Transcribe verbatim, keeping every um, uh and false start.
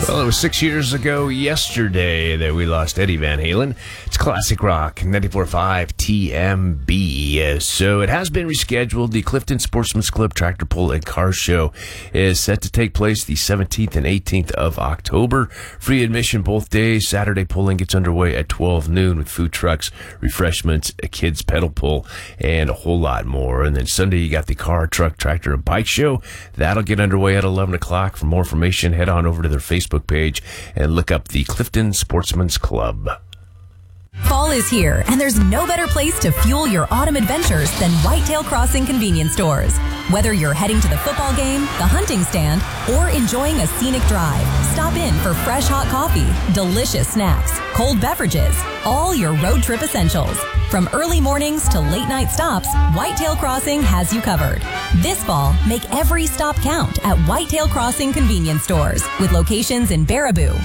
Well, it was six years ago yesterday that we lost Eddie Van Halen. It's Classic Rock, ninety-four point five T M B. Uh, So it has been rescheduled. The Clifton Sportsman's Club Tractor Pull and Car Show is set to take place the seventeenth and eighteenth of October. Free admission both days. Saturday pulling gets underway at twelve noon with food trucks, refreshments, a kids pedal pull, and a whole lot more. And then Sunday you got the car, truck, tractor, and bike show. That'll get underway at eleven o'clock. For more information, head on over to their Facebook page and look up the Clifton Sportsman's Club. Fall is here, and there's no better place to fuel your autumn adventures than Whitetail Crossing convenience stores. Whether you're heading to the football game, the hunting stand, or enjoying a scenic drive, stop in for fresh hot coffee, delicious snacks, cold beverages, all your road trip essentials. From early mornings to late night stops, Whitetail Crossing has you covered. This fall, make every stop count at Whitetail Crossing convenience stores with locations in Baraboo,